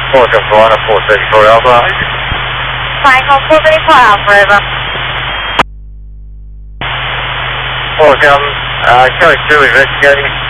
Welcome to Line 434 Alpha. Triangle 434 Alpha, over. Welcome, Kelly 2 investigating.